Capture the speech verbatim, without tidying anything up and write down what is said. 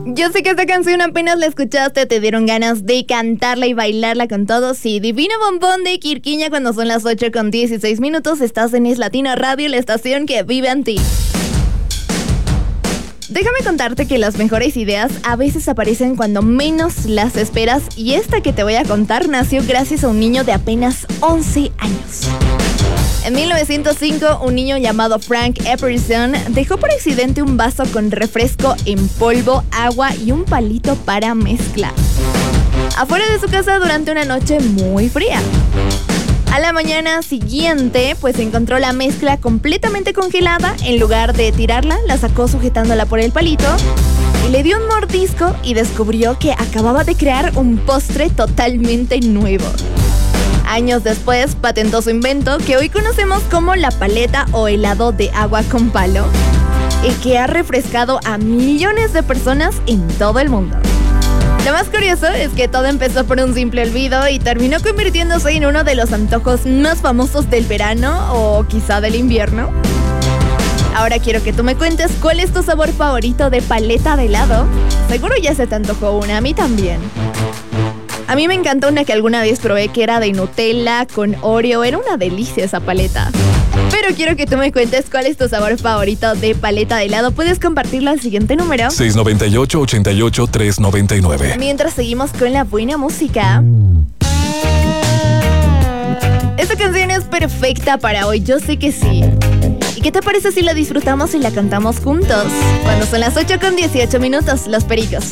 Yo sé que esta canción apenas la escuchaste, te dieron ganas de cantarla y bailarla con todos. Sí, Divino Bombón de Quirquiña cuando son las ocho con dieciséis minutos. Estás en Es Latino Radio, la estación que vive en ti. Déjame contarte que las mejores ideas a veces aparecen cuando menos las esperas, y esta que te voy a contar nació gracias a un niño de apenas once años. En mil novecientos cinco, un niño llamado Frank Epperson dejó por accidente un vaso con refresco en polvo, agua y un palito para mezclar afuera de su casa durante una noche muy fría. A la mañana siguiente, pues encontró la mezcla completamente congelada. En lugar de tirarla, la sacó sujetándola por el palito y le dio un mordisco y descubrió que acababa de crear un postre totalmente nuevo. Años después, patentó su invento que hoy conocemos como la paleta o helado de agua con palo, y que ha refrescado a millones de personas en todo el mundo. Lo más curioso es que todo empezó por un simple olvido y terminó convirtiéndose en uno de los antojos más famosos del verano o quizá del invierno. Ahora quiero que tú me cuentes cuál es tu sabor favorito de paleta de helado. Seguro ya se te antojó una, a mí también. A mí me encantó una que alguna vez probé que era de Nutella con Oreo. Era una delicia esa paleta. Pero quiero que tú me cuentes cuál es tu sabor favorito de paleta de helado. Puedes compartirlo al siguiente número: seis nueve ocho, ocho ocho, tres nueve nueve. Mientras seguimos con la buena música. Esta canción es perfecta para hoy, yo sé que sí. ¿Y qué te parece si la disfrutamos y la cantamos juntos? Cuando son las ocho con dieciocho minutos, Los Pericos.